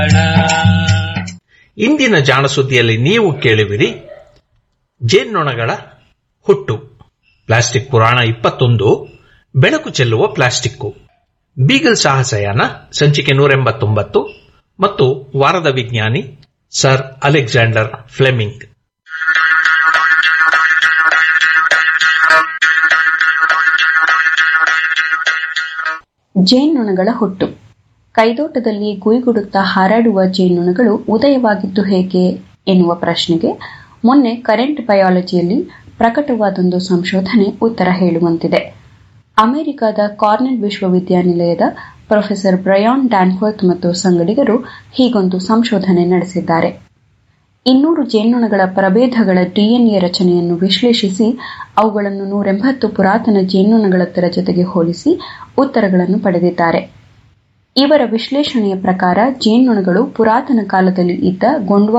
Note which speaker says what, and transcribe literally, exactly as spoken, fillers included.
Speaker 1: ಇಂದಿನ ಜಾಣ ಸುದ್ದಿಯಲ್ಲಿ ನೀವು ಕೇಳುವಿರಿ ಜೇನ್ನೊಣಗಳ ಹುಟ್ಟು, ಪ್ಲಾಸ್ಟಿಕ್ ಪುರಾಣ ಇಪ್ಪತ್ತೊಂದು, ಬೆಳಕು ಚೆಲ್ಲುವ ಪ್ಲಾಸ್ಟಿಕ್ಕು, ಬೀಗಲ್ ಸಾಹಸಯಾನ ಸಂಚಿಕೆ ನೂರ ಎಂಬತ್ತೊಂಬತ್ತು ಮತ್ತು ವಾರದ ವಿಜ್ಞಾನಿ ಸರ್ ಅಲೆಕ್ಸಾಂಡರ್ ಫ್ಲೆಮಿಂಗ್.
Speaker 2: ಜೇನ್ನೊಣಗಳ ಹುಟ್ಟು. ಕೈದೋಟದಲ್ಲಿ ಗುಯ್ಗುಡುತ್ತಾ ಹಾರಾಡುವ ಜೇನ್ನೊಣಗಳು ಉದಯವಾಗಿದ್ದು ಹೇಗೆ ಎನ್ನುವ ಪ್ರಶ್ನೆಗೆ ಮೊನ್ನೆ ಕರೆಂಟ್ ಬಯಾಲಜಿಯಲ್ಲಿ ಪ್ರಕಟವಾದೊಂದು ಸಂಶೋಧನೆ ಉತ್ತರ ಹೇಳುವಂತಿದೆ. ಅಮೆರಿಕದ ಕಾರ್ನೆಲ್ ವಿಶ್ವವಿದ್ಯಾನಿಲಯದ ಪ್ರೊಫೆಸರ್ ಬ್ರಯಾನ್ ಡ್ಯಾನ್ಫೋರ್ತ್ ಮತ್ತು ಸಂಗಡಿಗರು ಹೀಗೊಂದು ಸಂಶೋಧನೆ ನಡೆಸಿದ್ದಾರೆ. ಇನ್ನೂರು ಜೇನ್ನೊಣಗಳ ಪ್ರಭೇದಗಳ ಡಿಎನ್ಎ ರಚನೆಯನ್ನು ವಿಶ್ಲೇಷಿಸಿ ಅವುಗಳನ್ನು ನೂರೆಂಬತ್ತು ಪುರಾತನ ಜೇನ್ನೊಣಗಳ ಜೊತೆಗೆ ಹೋಲಿಸಿ ಉತ್ತರಗಳನ್ನು ಪಡೆದಿದ್ದಾರೆ. ಇವರ ವಿಶ್ಲೇಷಣೆಯ ಪ್ರಕಾರ ಜೇನ್ನೊಣಗಳು ಪುರಾತನ ಕಾಲದಲ್ಲಿ ಇದ್ದ ಗೊಂಡ್ವಾನ